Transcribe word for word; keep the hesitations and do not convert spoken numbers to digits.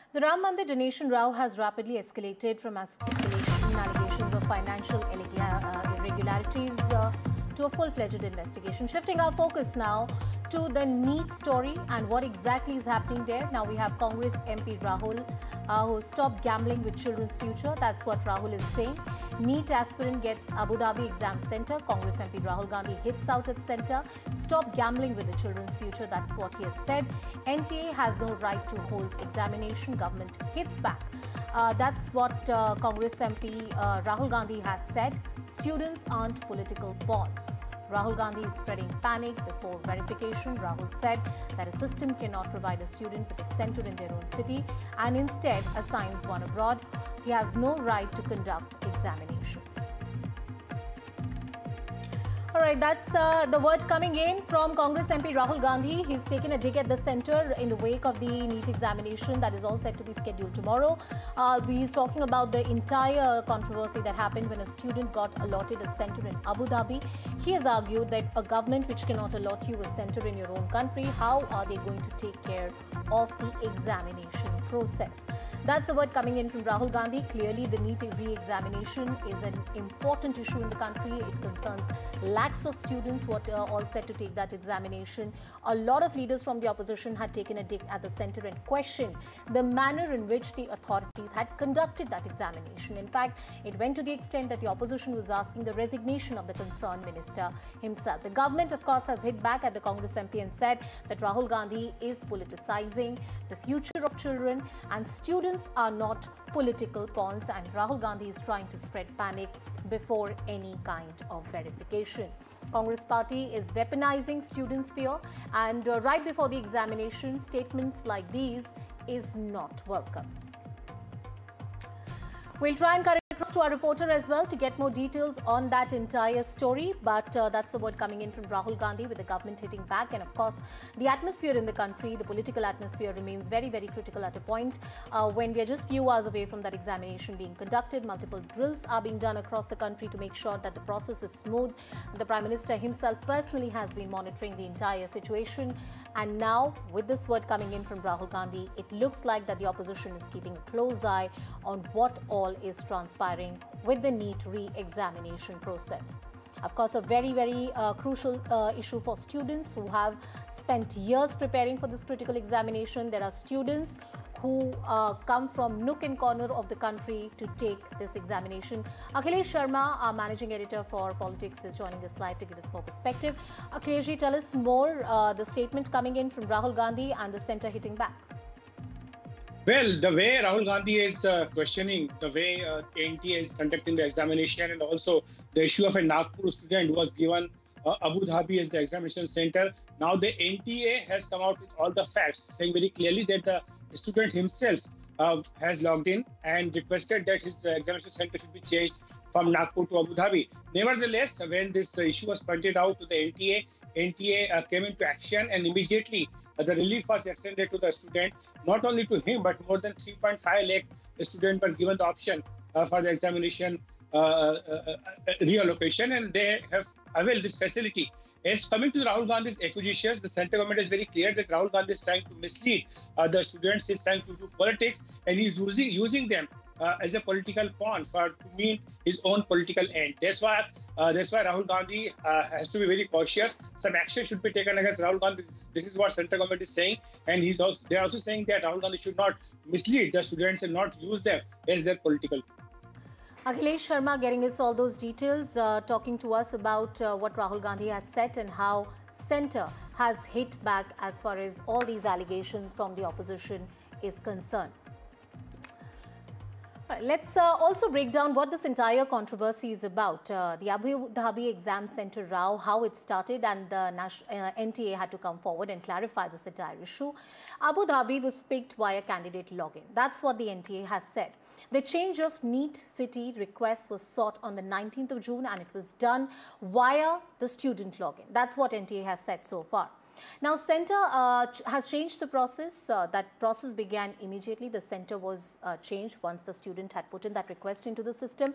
The Ram Mandir donation row has rapidly escalated from es- escalation allegations of financial uh, irregularities uh, to a full-fledged investigation. Shifting our focus now to the NEET story and what exactly is happening there. Now we have Congress M P Rahul uh, who stopped gambling with children's future. That's what Rahul is saying. NEET aspirant gets Abu Dhabi exam center. Congress M P Rahul Gandhi hits out at center. Stop gambling with the children's future. That's what he has said. N T A has no right to hold examination. Government hits back. Uh, that's what uh, Congress M P uh, Rahul Gandhi has said. Students aren't political pawns. Rahul Gandhi is spreading panic before verification. Rahul said that a system cannot provide a student with a center in their own city and instead assigns one abroad. He has no right to conduct examinations. All right, that's uh, the word coming in from Congress M P Rahul Gandhi. He's taken a dig at the center in the wake of the NEET examination that is all set to be scheduled tomorrow. Uh, he's talking about the entire controversy that happened when a student got allotted a center in Abu Dhabi. He has argued that a government which cannot allot you a center in your own country, how are they going to take care of the examination process? That's the word coming in from Rahul Gandhi. Clearly, the NEET re-examination is an important issue in the country. It concerns lakhs of students what are all set to take that examination. A lot of leaders from the opposition had taken a dig at the center and questioned the manner in which the authorities had conducted that examination. In fact, it went to the extent that the opposition was asking the resignation of the concerned minister himself. The government, of course, has hit back at the Congress M P and said that Rahul Gandhi is politicizing the future of children and students are not political pawns, and Rahul Gandhi is trying to spread panic before any kind of verification. Congress party is weaponizing students' fear, and uh, right before the examination, statements like these is not welcome. We'll try and cut across to our reporter as well to get more details on that entire story. But uh, that's the word coming in from Rahul Gandhi with the government hitting back. And of course, the atmosphere in the country, the political atmosphere remains very, very critical at a point uh, when we are just few hours away from that examination being conducted. Multiple drills are being done across the country to make sure that the process is smooth. The Prime Minister himself personally has been monitoring the entire situation. And now, with this word coming in from Rahul Gandhi, it looks like that the opposition is keeping a close eye on what all is transpiring with the NEET re-examination process. Of course, a very, very uh, crucial uh, issue for students who have spent years preparing for this critical examination. There are students who uh, come from nook and corner of the country to take this examination. Akhilesh Sharma, our managing editor for politics, is joining us live to give us more perspective. Akhilesh, tell us more, uh, the statement coming in from Rahul Gandhi and the centre hitting back. Well, the way Rahul Gandhi is uh, questioning the way uh, N T A is conducting the examination, and also the issue of a Nagpur student who was given uh, Abu Dhabi as the examination center. Now the N T A has come out with all the facts, saying very clearly that the student himself uh, has logged in and requested that his uh, examination center should be changed from Nagpur to Abu Dhabi. Nevertheless, when this uh, issue was pointed out to the N T A, N T A uh, came into action, and immediately uh, the relief was extended to the student. Not only to him, but more than three point five lakh students were given the option uh, for the examination uh, uh, uh, reallocation, and they have availed this facility. As coming to Rahul Gandhi's accusations, the central government is very clear that Rahul Gandhi is trying to mislead uh, the students. He's trying to do politics, and he's using using them Uh, as a political pawn for to meet his own political end. That's why uh, that's why Rahul Gandhi uh, has to be very cautious. Some action should be taken against Rahul Gandhi. This, this is what central government is saying, and he's also they're also saying that Rahul Gandhi should not mislead the students and not use them as their political. Akhilesh Sharma getting us all those details, uh, talking to us about uh, what Rahul Gandhi has said and how centre has hit back as far as all these allegations from the opposition is concerned. Right, let's uh, also break down what this entire controversy is about. Uh, the Abu Dhabi exam center row, how it started, and the uh, N T A had to come forward and clarify this entire issue. Abu Dhabi was picked via candidate login. That's what the N T A has said. The change of NEET city request was sought on the nineteenth of June, and it was done via the student login. That's what N T A has said so far. Now, centre uh, has changed the process. Uh, that process began immediately. The centre was uh, changed once the student had put in that request into the system.